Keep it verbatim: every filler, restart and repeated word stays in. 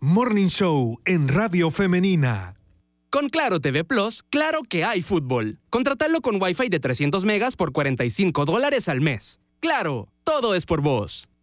Morning Show en Radio Femenina. Con Claro T V Plus, claro que hay fútbol. Contratalo con Wi-Fi de trescientos megas por cuarenta y cinco dólares al mes. ¡Claro! Todo es por vos.